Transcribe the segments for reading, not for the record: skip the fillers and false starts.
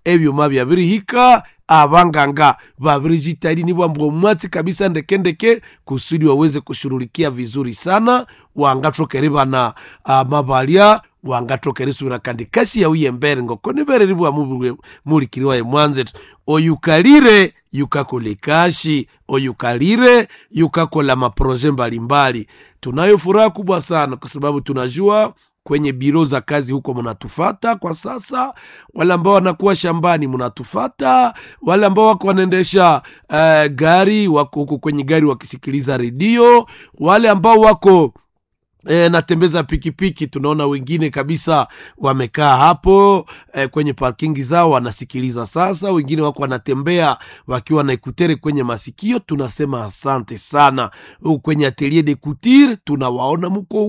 ebyuma byabirihika abanganga babirijitahidi ni bwambo mwati kabisa ndekendeke kusudi waweze kushughulikia vizuri sana wangatokeriba na mabalia wangatokerisu kandi kashi ya uyembere ngoko nibere ribwa mulikiriwa ye mwanze oyukalire yukakolekashi oyukalire yukakola maproje mbalimbali. Tunayo furaha kubwa sana kwa sababu tunajua kwenye biro za kazi huko mnatufata kwa sasa, wale ambao wanakuwa shambani mnatufata, wale ambao wako wanaendesha gari wako huko kwenye gari wakisikiliza redio, wale ambao wako natembeza pikipiki, tunaona wengine kabisa wamekaa hapo kwenye parkingi zao wanasikiliza sasa, wengine wako wanatembea wakiwa na ekutere kwenye masikio. Tunasema asante sana. Kwenye atelier de couture tunawaona mko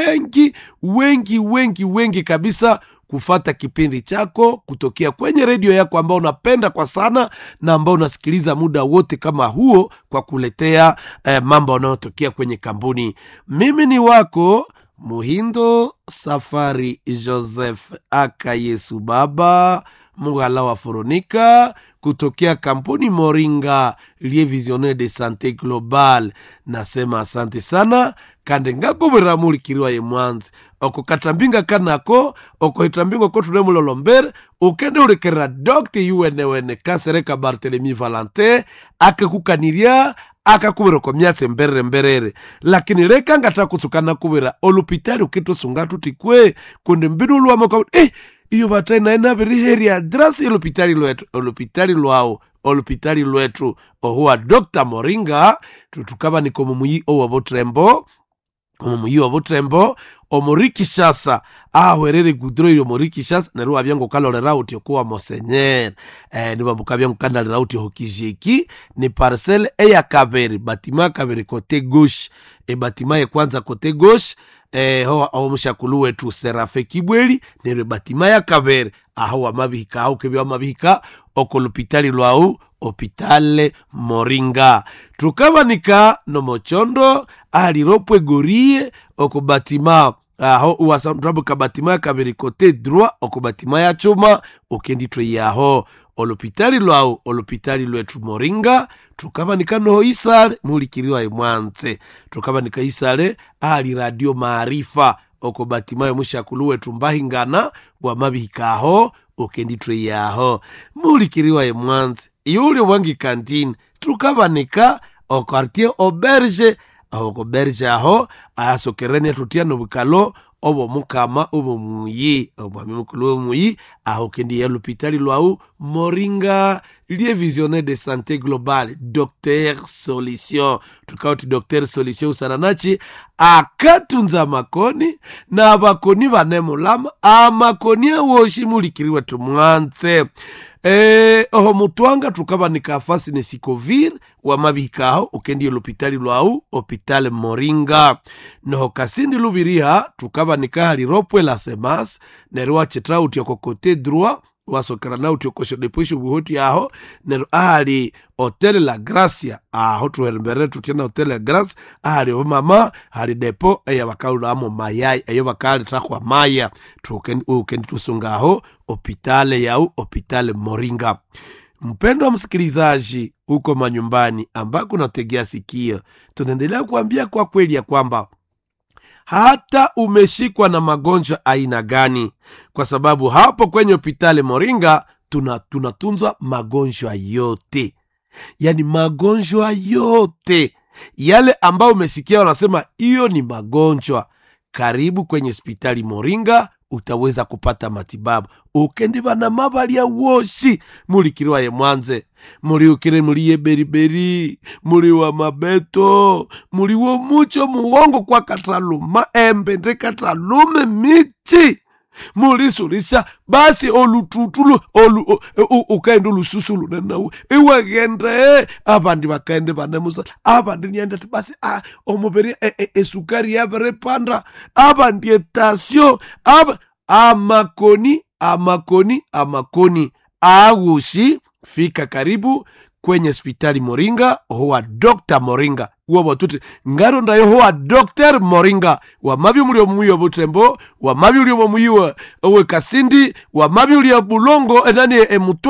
wengi kabisa kufata kipindi chako kutokea kwenye redio yako ambao unapenda kwa sana na ambao unasikiliza muda wote kama huo kwa kuletea mambo yanayotokea kwenye kampuni. Mimi ni wako Muhindo Safari Joseph aka Yesu Baba Mugala wa Foronika kutokea kampuni Moringa Lieu Visionnaire de Santé Global. Nasema asante sana kande ngako biramuli kiriwa ye mwanzi oko katambinga kanako oko itambinga ko tunemu lolombere ukende urekera Dr. UNWN Kasereka Barthélemy Valentin akakukaniria akakubira ko myatse mberere lakini leka ngata kutsukana kubira olupitali ukito sungatu tikwe kunde mbidulu wa mako iyo batai na ina biri address olupitali lwetu ohuwa Dr. Moringa tutukaba niko mumuyi owa Botrembo omoriki shasa werere gudro iyo moriki shasa neru abyango kalolera uti okuwa Monseigneur ni babuka byango kandalera uti hokijeki ni parcelle ya Kaberi batima Kaberi kote gauche batima ya kwanza kote gauche ho mushakulu wetu Serafe Kibweli nere batima ya Kaberi aho amabihika aho kebya amabihika okolupitali lwau Hopitale Moringa tukabanika no mochondo aliropwe gorie okobatima aho uwasamdrabu kabatima Kaberi kote droit okobatima ya chuma okenditwe yaho olupitali lwau olupitali lwetu Moringa tukabanika no Isale mulikiriwa emwanze tukabanika Isale ali radio Maarifa okobatima ya mushakulu wetu Mbahingana wa mabihikaho okenditwe yaho mulikiriwa emwanze yuli wangi kantine tukabanika o quartier auberge aho asokerene tutia no bukalo obo mukama obo muyi obo mukulu muyi aho kendi ya l'hôpital lwau Moringa Lieu Visionnaire de Santé Global Dr. Solution tukauti Dr. Solution usananachi akatunza makoni na bakoni banemulama amakoni woshi mulikiriwa tumwanze oho mutwanga tukabanika afasi ne Sikovir wa mabikaho ukendi l'hôpital lwau Hôpital Moringa noho kasindi lubiriha tukabanika haliropwe la Semas nerwa chetrauti yoko kote droit wasokera na utiokosho depusho buhoti yaho nero ahali Hotel La Gracia aho tuherembere tutiana Hotel La Gracia ahali mama hali depo eya bakaulu amo mayai eyo bakali takwa maya ukendi tusungaho Hopitale yau Hopitale Moringa. Mpendo wa msikilizaji huko manyumbani ambako unategea sikio, tunaendelea kuambia kwa kweli ya kwamba hata umeshikwa na magonjwa aina gani, kwa sababu hapo kwenye Hopitale Moringa tunatunzwa magonjwa yote. Yani magonjwa yote yale ambao umesikia wanasema iyo ni magonjwa, karibu kwenye Hospitali Moringa utaweza kupata matibabu. Ukendiba na mabali ya woshi mulikiriwa ye mwanze muri ukire muri ye beriberi muri wa mabeto muri wo mucho muongo kwa kataluma embe ndre katalume michi muri sulisha basi olututulu ukaenda lususulu nenawe iwagende abandi bakaende banemusa abandi nienda basi omubiri esukari yabere panda abandi etasio amakoni agushi fika karibu kwenye Hospitali Moringa huwa Dr. Moringa uwa watuti ngaro ndayo huwa Dr. Moringa wa mabi mulio muyo Botrembo wa mabi mulio muyo uwe Kasindi wa mabi mulio Bulongo enani